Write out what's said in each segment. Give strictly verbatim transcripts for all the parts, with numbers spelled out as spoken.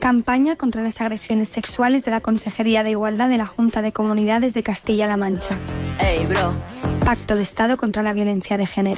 Campaña contra las agresiones sexuales de la Consejería de Igualdad de la Junta de Comunidades de Castilla-La Mancha. Ey, bro. Pacto de Estado contra la violencia de género.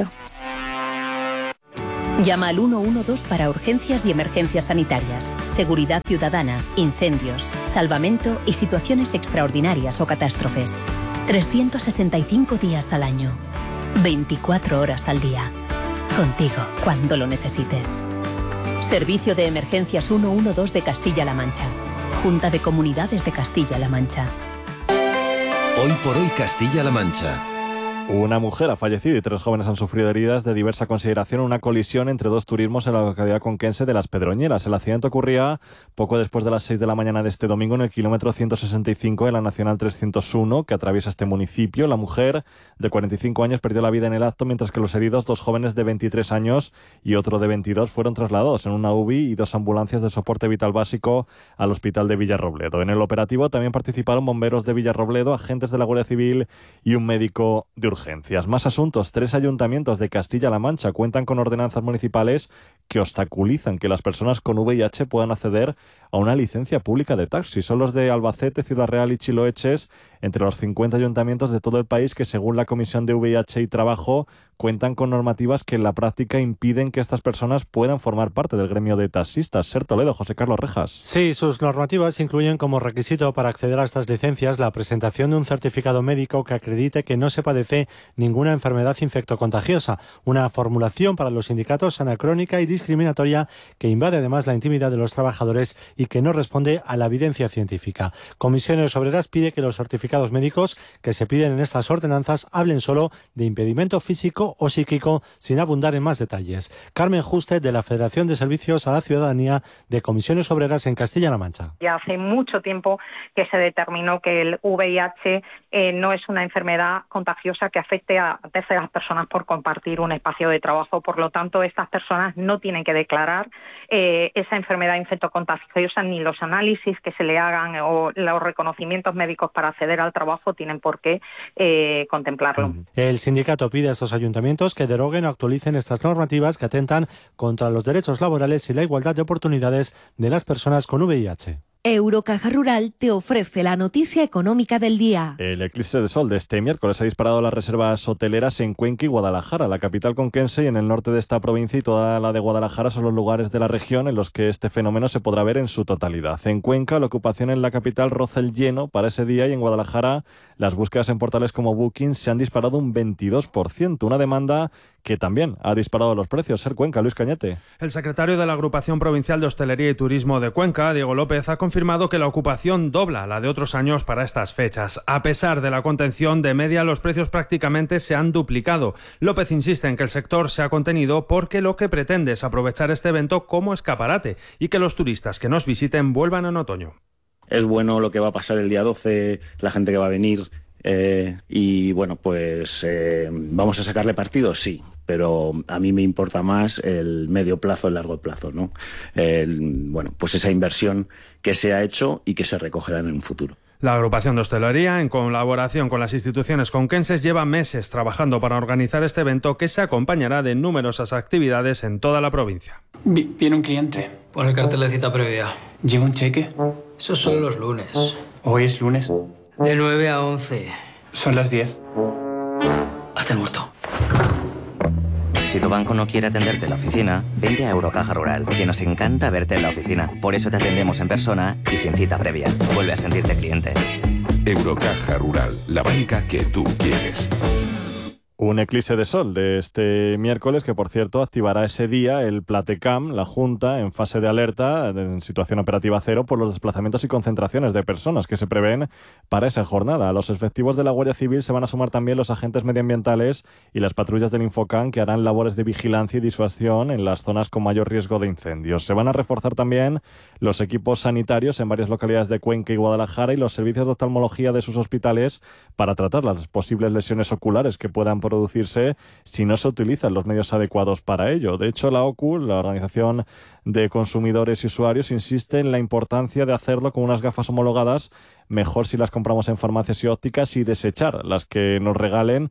Llama al uno uno dos para urgencias y emergencias sanitarias, seguridad ciudadana, incendios, salvamento y situaciones extraordinarias o catástrofes. trescientos sesenta y cinco días al año, veinticuatro horas al día. Contigo, cuando lo necesites. Servicio de Emergencias uno uno dos de Castilla-La Mancha. Junta de Comunidades de Castilla-La Mancha. Hoy por hoy Castilla-La Mancha. Una mujer ha fallecido y tres jóvenes han sufrido heridas de diversa consideración en una colisión entre dos turismos en la localidad conquense de Las Pedroñeras. El accidente ocurría poco después de las seis de la mañana de este domingo en el kilómetro ciento sesenta y cinco de la Nacional trescientos uno que atraviesa este municipio. La mujer de cuarenta y cinco años perdió la vida en el acto, mientras que los heridos, dos jóvenes de veintitrés años y otro de veintidós, fueron trasladados en una U B I y dos ambulancias de soporte vital básico al hospital de Villarrobledo. En el operativo también participaron bomberos de Villarrobledo, agentes de la Guardia Civil y un médico de urgencias. Más asuntos. Tres ayuntamientos de Castilla-La Mancha cuentan con ordenanzas municipales que obstaculizan que las personas con V I H puedan acceder a una licencia pública de taxi. Son los de Albacete, Ciudad Real y Chiloeches, entre los cincuenta ayuntamientos de todo el país que, según la Comisión de V I H y Trabajo, cuentan con normativas que en la práctica impiden que estas personas puedan formar parte del gremio de taxistas. Ser Toledo, José Carlos Rejas. Sí, sus normativas incluyen como requisito para acceder a estas licencias la presentación de un certificado médico que acredite que no se padece ninguna enfermedad infectocontagiosa, una formulación para los sindicatos anacrónica y discriminatoria que invade además la intimidad de los trabajadores y que no responde a la evidencia científica. Comisiones Obreras pide que los certificados médicos que se piden en estas ordenanzas hablen solo de impedimento físico o psíquico, sin abundar en más detalles. Carmen Juste, de la Federación de Servicios a la Ciudadanía de Comisiones Obreras en Castilla-La Mancha. Ya hace mucho tiempo que se determinó que el V I H eh, no es una enfermedad contagiosa que afecte a terceras personas por compartir un espacio de trabajo. Por lo tanto, estas personas no tienen que declarar eh, esa enfermedad infectocontagiosa, ni los análisis que se le hagan o los reconocimientos médicos para acceder al trabajo tienen por qué eh, contemplarlo. El sindicato pide a estos ayuntamientos que deroguen o actualicen estas normativas que atentan contra los derechos laborales y la igualdad de oportunidades de las personas con V I H. Eurocaja Rural te ofrece la noticia económica del día. El eclipse de sol de este miércoles ha disparado las reservas hoteleras en Cuenca y Guadalajara. La capital conquense y en el norte de esta provincia y toda la de Guadalajara son los lugares de la región en los que este fenómeno se podrá ver en su totalidad. En Cuenca, la ocupación en la capital roza el lleno para ese día, y en Guadalajara las búsquedas en portales como Booking se han disparado un veintidós por ciento, una demanda que también ha disparado los precios. Ser Cuenca, Luis Cañete. El secretario de la Agrupación Provincial de Hostelería y Turismo de Cuenca, Diego López, ha confirmado que la ocupación dobla la de otros años para estas fechas. A pesar de la contención, de media los precios prácticamente se han duplicado. López insiste en que el sector se ha contenido porque lo que pretende es aprovechar este evento como escaparate y que los turistas que nos visiten vuelvan en otoño. Es bueno lo que va a pasar el día doce, la gente que va a venir eh, y bueno, pues eh, vamos a sacarle partido, sí. Pero a mí me importa más el medio plazo, el largo plazo, ¿no? El, bueno, pues esa inversión que se ha hecho y que se recogerá en un futuro. La agrupación de hostelería, en colaboración con las instituciones conquenses, lleva meses trabajando para organizar este evento que se acompañará de numerosas actividades en toda la provincia. Viene un cliente. Pon el cartel de cita previa. ¿Lleva un cheque? Eso son los lunes. ¿Hoy es lunes? De nueve a once. Son las diez. Hazte el muerto. Si tu banco no quiere atenderte en la oficina, vente a Eurocaja Rural, que nos encanta verte en la oficina. Por eso te atendemos en persona y sin cita previa. Vuelve a sentirte cliente. Eurocaja Rural, la banca que tú quieres. Un eclipse de sol de este miércoles que, por cierto, activará ese día el Platecam, la Junta, en fase de alerta, en situación operativa cero, por los desplazamientos y concentraciones de personas que se prevén para esa jornada. A los efectivos de la Guardia Civil se van a sumar también los agentes medioambientales y las patrullas del Infocam, que harán labores de vigilancia y disuasión en las zonas con mayor riesgo de incendios. Se van a reforzar también los equipos sanitarios en varias localidades de Cuenca y Guadalajara y los servicios de oftalmología de sus hospitales para tratar las posibles lesiones oculares que puedan producirse si no se utilizan los medios adecuados para ello. De hecho, la O C U, la Organización de Consumidores y Usuarios, insiste en la importancia de hacerlo con unas gafas homologadas, mejor si las compramos en farmacias y ópticas, y desechar las que nos regalen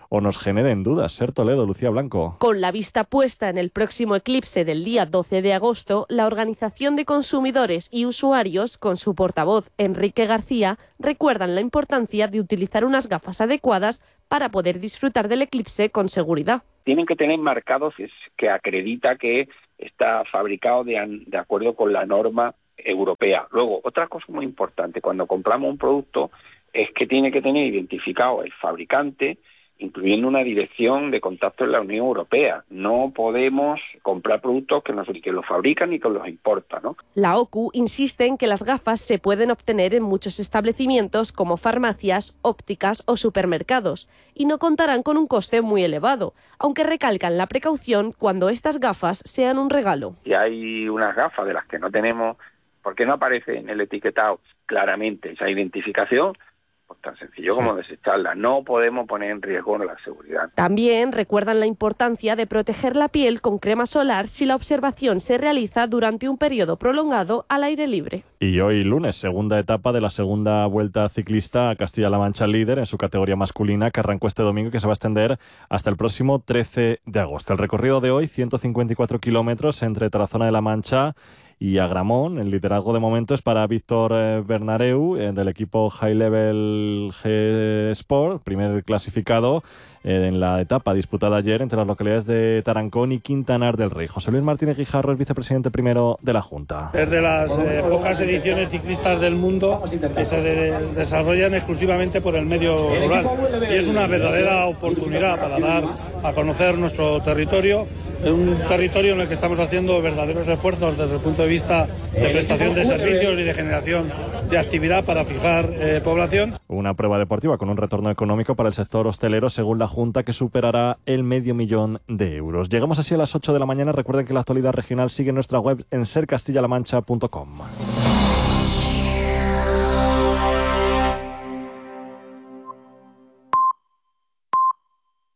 o nos generen dudas. Ser Toledo, Lucía Blanco. Con la vista puesta en el próximo eclipse del día doce de agosto, la Organización de Consumidores y Usuarios, con su portavoz Enrique García, recuerdan la importancia de utilizar unas gafas adecuadas para poder disfrutar del eclipse con seguridad. Tienen que tener marcados que acredita que está fabricado de, de acuerdo con la norma europea. Luego, otra cosa muy importante, cuando compramos un producto, es que tiene que tener identificado el fabricante, incluyendo una dirección de contacto en la Unión Europea. No podemos comprar productos que, no, que los fabrican y que los importan, ¿no? La O C U insiste en que las gafas se pueden obtener en muchos establecimientos como farmacias, ópticas o supermercados y no contarán con un coste muy elevado, aunque recalcan la precaución cuando estas gafas sean un regalo. Si hay unas gafas de las que no tenemos, porque no aparece en el etiquetado claramente esa identificación, pues tan sencillo como desecharla. No podemos poner en riesgo la seguridad. También recuerdan la importancia de proteger la piel con crema solar si la observación se realiza durante un periodo prolongado al aire libre. Y hoy lunes, segunda etapa de la segunda Vuelta Ciclista a Castilla-La Mancha líder en su categoría masculina, que arrancó este domingo y que se va a extender hasta el próximo trece de agosto. El recorrido de hoy, ciento cincuenta y cuatro kilómetros entre Tarazona de la Mancha y Agramón. El liderazgo de momento es para Víctor eh, Bernareu, eh, del equipo High Level G Sport, primer clasificado eh, en la etapa disputada ayer entre las localidades de Tarancón y Quintanar del Rey. José Luis Martínez Guijarro es vicepresidente primero de la Junta. Es de las eh, pocas ediciones ciclistas del mundo que se de- desarrollan exclusivamente por el medio rural. Y es una verdadera oportunidad para dar a conocer nuestro territorio. Es un territorio en el que estamos haciendo verdaderos esfuerzos desde el punto de vista de prestación de servicios y de generación de actividad para fijar eh, población. Una prueba deportiva con un retorno económico para el sector hostelero, según la Junta, que superará el medio millón de euros. Llegamos así a las ocho de la mañana. Recuerden que la actualidad regional sigue en nuestra web en ser castilla la mancha punto com.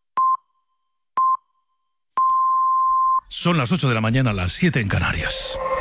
Son las ocho de la mañana, las siete en Canarias.